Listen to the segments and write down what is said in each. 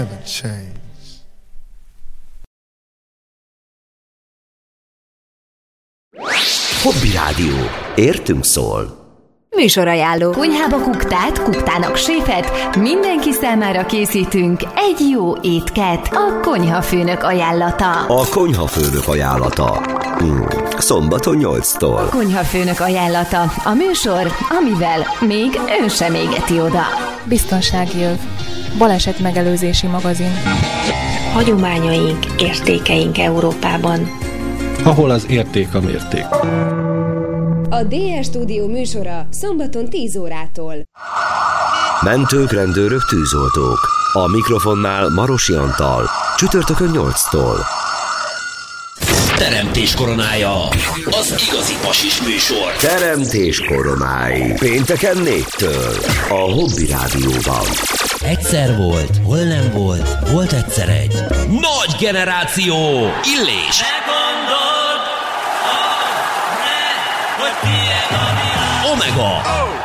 Never change. Hobby Rádió. Értünk szól. Műsorajánló. Konyhába kuktát, kuktának séfet, mindenki számára készítünk egy jó étket. A konyhafőnök ajánlata. A konyhafőnök ajánlata. Szombaton 8-tól. Konyhafőnök ajánlata. A műsor, amivel még ön sem égeti oda. Biztonsági öv. Baleset megelőzési magazin. Hagyományaink, értékeink Európában. Ahol az érték a mérték. A DR Stúdió műsora szombaton 10 órától. Mentők, rendőrök, tűzoltók. A mikrofonnál Marosi Antal. Csütörtökön 8-tól. Teremtés koronája. Az igazi pasis műsor. Teremtés koronái. Pénteken 4-től. A Hobby Rádióban. Egyszer volt, hol nem volt, volt egyszer egy nagy generáció. Illés. Omega.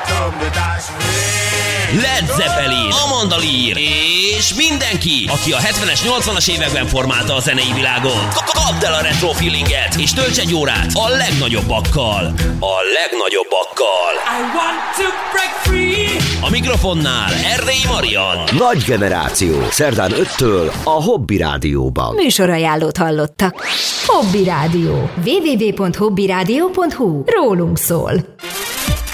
Led Zeppelin, Amanda Lear és mindenki, aki a 70-es, 80-as években formálta a zenei világot. Kapd el a retro feelinget, és tölts egy órát a legnagyobbakkal. A legnagyobbakkal. I want to break free. A mikrofonnál Erdélyi Marian. Nagy generáció. Szerdán 5-től a Hobby Rádióban. Műsorajánlót hallottak. Hobby Rádió. www.hobbyradio.hu. Rólunk szól.